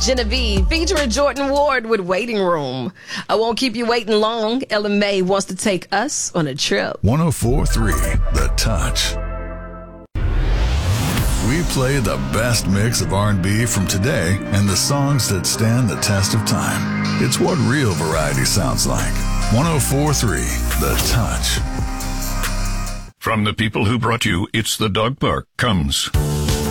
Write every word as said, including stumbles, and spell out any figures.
Genevieve, featuring Jordan Ward with Waiting Room. I won't keep you waiting long. Ella May wants to take us on a trip. one oh four point three The Touch. We play the best mix of R and B from today and the songs that stand the test of time. It's what real variety sounds like. one oh four point three The Touch. From the people who brought you It's the Dog Park comes